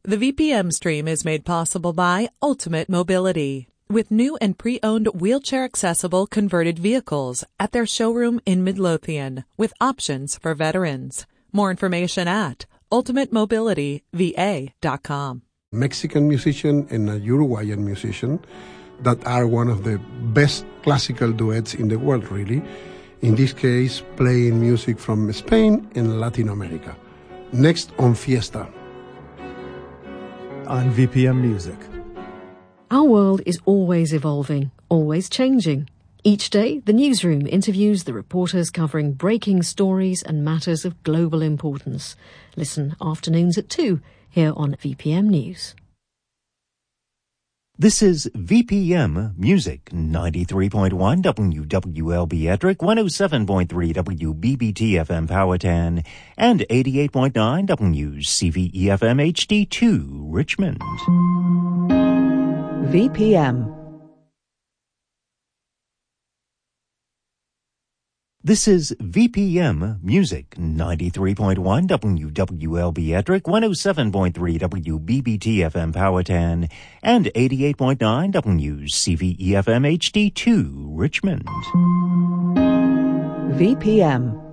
The VPM stream is made possible by Ultimate Mobility, with new and pre-owned wheelchair-accessible converted vehicles at their showroom in Midlothian, with options for veterans. More information at ultimatemobilityva.com. Mexican musician and a Uruguayan musician that are one of the best classical duets in the world, really. In this case, playing music from Spain and Latin America. Next on Fiesta. On VPM Music. Our world is always evolving, always changing. Each day, the newsroom interviews the reporters covering breaking stories and matters of global importance. Listen afternoons at 2 here on VPM News. This is VPM Music, 93.1 WWLB Ettrick, 107.3 WBBT FM Powhatan, and 88.9 WCVE FM HD2 Richmond. VPM. This is VPM Music, 93.1 WWLB Ettrick, 107.3 WBBT FM Powhatan, and 88.9 WCVE FM HD2 Richmond. VPM.